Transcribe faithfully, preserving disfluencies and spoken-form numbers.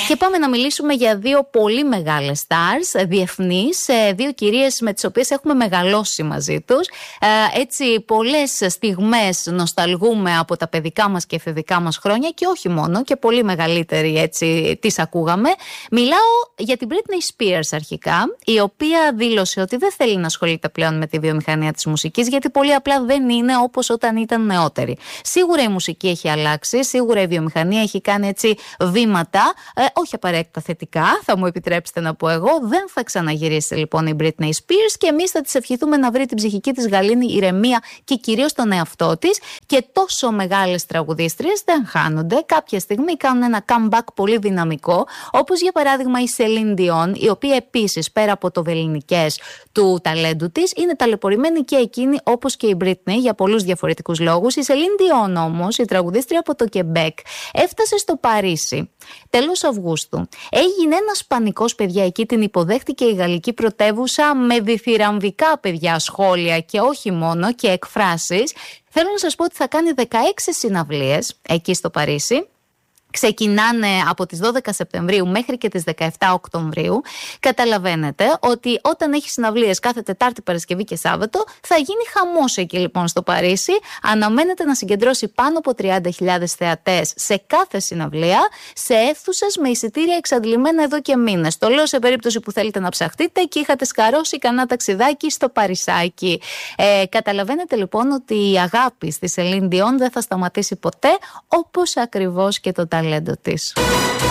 Και πάμε να μιλήσουμε για δύο πολύ μεγάλες stars, διεθνείς, δύο κυρίες με τις οποίες έχουμε μεγαλώσει μαζί τους. Έτσι, πολλές στιγμές νοσταλγούμε από τα παιδικά μας και εφηβικά μας χρόνια και όχι μόνο, και πολύ μεγαλύτεροι έτσι τις ακούγαμε. Μιλάω για την Britney Spears αρχικά, η οποία δήλωσε ότι δεν θέλει να ασχολείται πλέον με τη βιομηχανία της μουσικής, γιατί πολύ απλά δεν είναι όπως όταν ήταν νεότερη. Σίγουρα η μουσική έχει αλλάξει, σίγουρα η βιομηχανία έχει κάνει έτσι βήματα, ε, όχι απαραίτητα θετικά, θα μου επιτρέψετε να πω εγώ. Δεν θα ξαναγυρίσει λοιπόν η Britney Spears και εμείς θα της ευχηθούμε να βρει την ψυχική της γαλήνη ηρεμία και κυρίως τον εαυτό της. Και τόσο μεγάλες τραγουδίστριες δεν χάνονται. Κάποια στιγμή κάνουν ένα comeback πολύ δυναμικό, όπως για παράδειγμα η Celine Dion, η οποία επίσης πέρα από το βελληνικές του ταλέντου της είναι ταλαιπωρημένη και εκείνη όπως και η Britney για πολλούς διαφορετικούς λόγους. Η Celine Dion όμως, η τραγουδίστρια από το Κεμπέκ, έφτασε στο Παρίσι τέλος Αυγούστου. Έγινε ένας πανικός, παιδιά, εκεί την υποδέχτηκε η γαλλική πρωτεύουσα με διθυραμβικά, παιδιά, σχόλια και όχι μόνο, και εκφράσεις. Θέλω να σας πω ότι θα κάνει δεκαέξι συναυλίες εκεί στο Παρίσι. Ξεκινάνε από τις δώδεκα Σεπτεμβρίου μέχρι και τις δεκαεπτά Οκτωβρίου. Καταλαβαίνετε ότι όταν έχει συναυλίες κάθε Τετάρτη, Παρασκευή και Σάββατο, θα γίνει χαμός εκεί λοιπόν στο Παρίσι. Αναμένεται να συγκεντρώσει πάνω από τριάντα χιλιάδες θεατές σε κάθε συναυλία, σε αίθουσες με εισιτήρια εξαντλημένα εδώ και μήνες. Το λέω σε περίπτωση που θέλετε να ψαχτείτε και είχατε σκαρώσει κανένα ταξιδάκι στο Παρισάκι. Ε, καταλαβαίνετε λοιπόν ότι η αγάπη στη Celine Dion δεν θα σταματήσει ποτέ, όπως ακριβώς και το ταλέντο της.